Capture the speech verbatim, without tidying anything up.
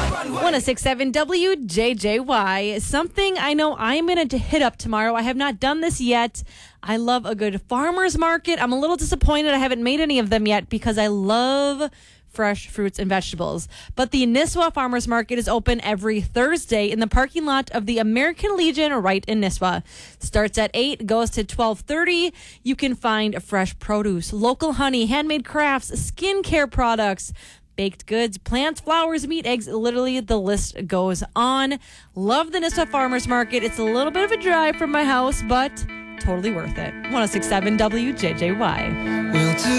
one oh six point seven W J J Y. Something I know I'm going to hit up tomorrow. I have not done this yet. I love a good farmer's market. I'm a little disappointed I haven't made any of them yet because I love fresh fruits and vegetables. But the Nisswa Farmers Market is open every Thursday in the parking lot of the American Legion right in Nisswa. Starts at eight, goes to twelve thirty. You can find fresh produce, local honey, handmade crafts, skincare products, baked goods, plants, flowers, meat, eggs. Literally, the list goes on. Love the Nisswa Farmers Market. It's a little bit of a drive from my house, but totally worth it. one oh six point seven W J J Y.